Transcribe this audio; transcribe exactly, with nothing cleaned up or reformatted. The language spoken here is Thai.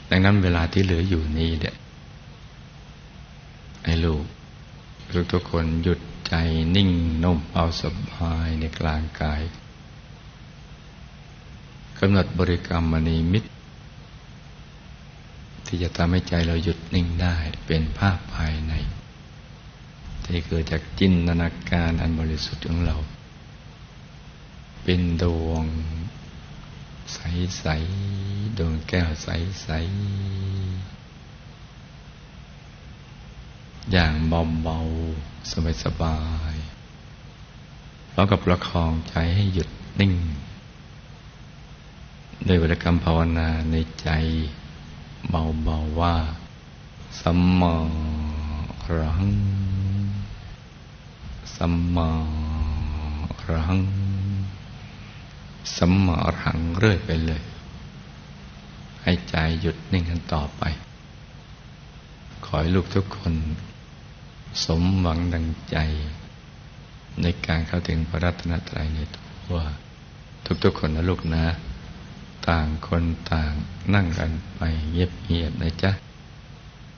ดังนั้นเวลาที่เหลืออยู่นี้เนี่ยให้ลูกทุกๆคนหยุดใจนิ่งนุ่มเอาสบายในกลางกายกำหนดบริกรรมมณีมิตรที่จะทำให้ใจเราหยุดนิ่งได้เป็นภาพภายในที่เกิดจากจินตนาการอันบริสุทธิ์ของเราเป็นดวงใสๆดวงแก้วใสๆอย่างเบาๆสบายๆแล้วก็ประคองใจให้หยุดนิ่งด้วยบริกรรมภาวนาในใจเบาๆว่าสัมมาอรหังสัมมาอรหังสัมมาอรหังเรื่อยไปเลยให้ใจหยุดนิ่งกันต่อไปขอให้ลูกทุกคนสมหวังดังใจในการเข้าถึงพระรัตนตรัยในตัวทุกๆคนนะลูกนะต่างคนต่างนั่งกันไปเงียบๆนะจ๊ะ